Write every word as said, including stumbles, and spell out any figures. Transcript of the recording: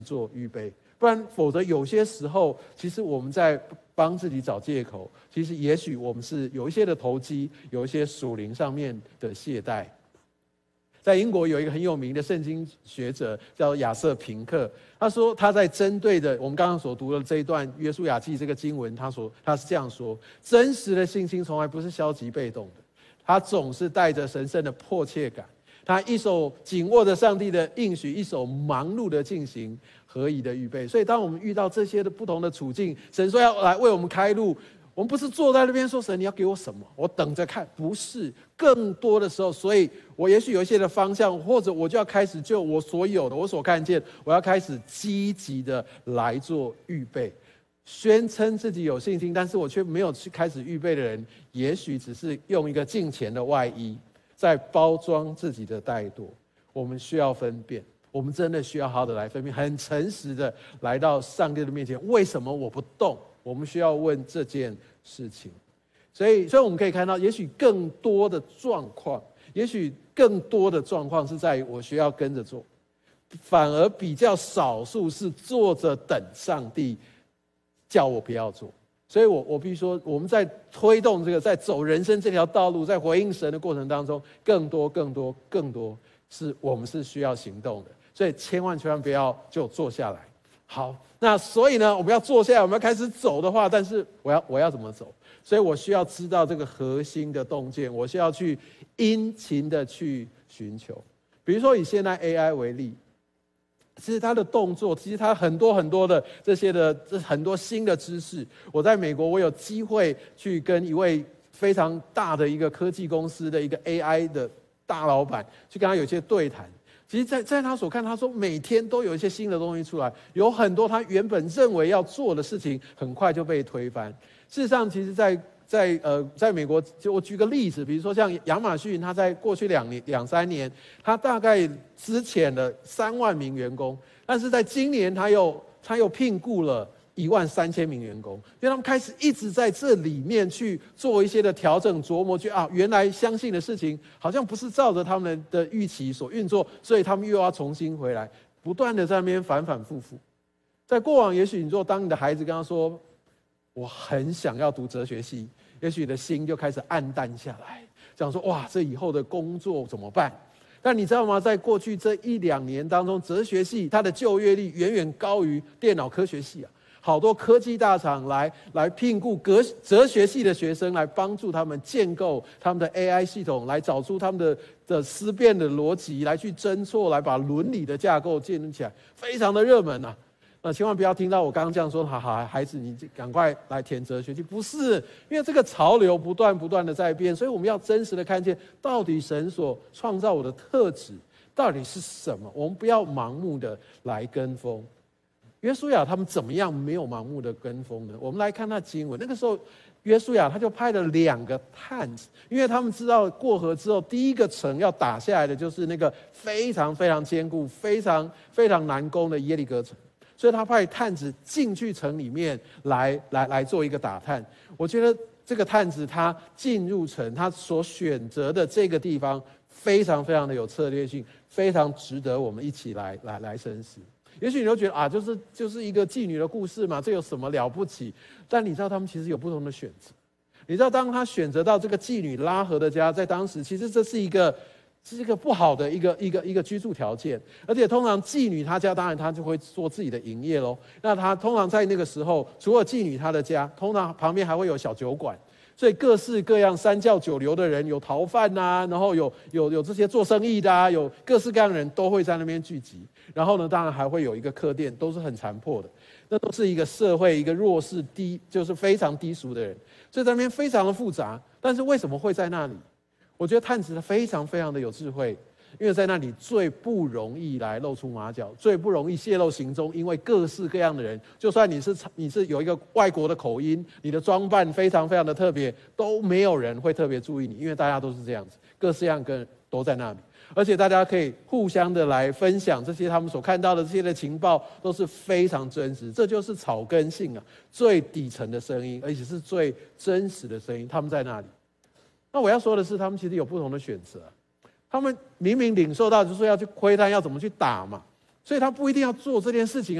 做预备，不然否则有些时候，其实我们在帮自己找借口，其实也许我们是有一些的投机，有一些属灵上面的懈怠。在英国有一个很有名的圣经学者叫亚瑟平克，他说他在针对的我们刚刚所读的这一段约书亚记这个经文，他说他是这样说：真实的信心从来不是消极被动的，他总是带着神圣的迫切感。他一手紧握着上帝的应许，一手忙碌的进行合宜的预备。所以当我们遇到这些的不同的处境，神说要来为我们开路，我们不是坐在那边说神你要给我什么，我等着看，不是。更多的时候，所以我也许有一些的方向，或者我就要开始就我所有的我所看见，我要开始积极的来做预备。宣称自己有信心，但是我却没有去开始预备的人，也许只是用一个敬虔的外衣在包装自己的怠惰。我们需要分辨，我们真的需要好好的来分辨，很诚实的来到上帝的面前。为什么我不动？我们需要问这件事情。所以，所以我们可以看到，也许更多的状况，也许更多的状况是在于我需要跟着做，反而比较少数是坐着等上帝叫我不要做。所以我我必须说，我们在推动这个，在走人生这条道路，在回应神的过程当中，更多更多更多是我们是需要行动的。所以千万千万不要就坐下来。好，那所以呢，我们要坐下来，我们要开始走的话，但是我要我要怎么走？所以我需要知道这个核心的洞见，我需要去殷勤的去寻求。比如说以现在 A I 为例，其实它的动作，其实它很多很多的这些的这很多新的知识。我在美国，我有机会去跟一位非常大的一个科技公司的一个 A I 的大老板去跟他有一些对谈。其实在，在他所看，他说每天都有一些新的东西出来，有很多他原本认为要做的事情，很快就被推翻。事实上，其实在，在呃，在美国，就我举个例子，比如说像亚马逊，他在过去两年、两三年，他大概资遣了三万名员工，但是在今年，他又他又聘雇了一万三千名员工，因为他们开始一直在这里面去做一些的调整琢磨，去啊，原来相信的事情好像不是照着他们的预期所运作，所以他们又要重新回来，不断的在那边反反复复。在过往，也许你说，当你的孩子跟他说，我很想要读哲学系，也许你的心就开始暗淡下来，想说哇，这以后的工作怎么办？但你知道吗？在过去这一两年当中，哲学系它的就业率远远高于电脑科学系啊。好多科技大厂来来聘雇哲哲学系的学生，来帮助他们建构他们的 A I 系统，来找出他们的的思辨的逻辑，来去侦错，来把伦理的架构建立起来，非常的热门啊。那千万不要听到我刚刚这样说，好好孩子，你赶快来填哲学系，不是，因为这个潮流不断不断的在变，所以我们要真实的看见，到底神所创造我的特质到底是什么，我们不要盲目的来跟风。约书亚他们怎么样没有盲目的跟风呢？我们来看那经文，那个时候约书亚他就派了两个探子，因为他们知道过河之后，第一个城要打下来的就是那个非常非常坚固、非常非常难攻的耶利哥城。所以他派探子进去城里面来来来做一个打探。我觉得这个探子他进入城，他所选择的这个地方非常非常的有策略性，非常值得我们一起来来来深思。也许你都觉得啊，就是就是一个妓女的故事嘛，这有什么了不起？但你知道他们其实有不同的选择。你知道当他选择到这个妓女拉合的家，在当时其实这是一个。是一个不好的一个一个一个居住条件，而且通常妓女她家当然她就会做自己的营业咯。那她通常在那个时候，除了妓女她的家，通常旁边还会有小酒馆，所以各式各样三教九流的人，有逃犯啊，然后有有有这些做生意的啊，有各式各样的人都会在那边聚集。然后呢，当然还会有一个客店，都是很残破的，那都是一个社会一个弱势低，就是非常低俗的人，所以在那边非常的复杂。但是为什么会在那里？我觉得探子非常非常的有智慧，因为在那里最不容易来露出马脚，最不容易泄露行踪，因为各式各样的人，就算你是你是有一个外国的口音，你的装扮非常非常的特别，都没有人会特别注意你，因为大家都是这样子，各式各样的人都在那里，而且大家可以互相的来分享这些他们所看到的这些的情报，都是非常真实，这就是草根性啊，最底层的声音，而且是最真实的声音，他们在那里。那我要说的是，他们其实有不同的选择。他们明明领受到，就是说要去窥探，要怎么去打嘛。 所以他不一定要做这件事情